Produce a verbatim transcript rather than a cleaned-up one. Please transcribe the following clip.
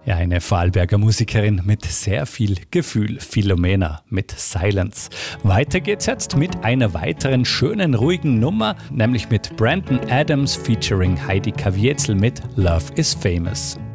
Ja, eine Vorarlberger Musikerin mit sehr viel Gefühl, Philomena mit Silence. Weiter geht's jetzt mit einer weiteren schönen, ruhigen Nummer, nämlich mit Brandon Adams featuring Heidi Caviezel mit Love is Famous.